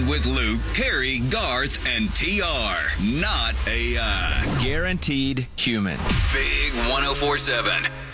with Luke, Carrie, Garth, and TR. Not AI. Guaranteed human. Big 104.7.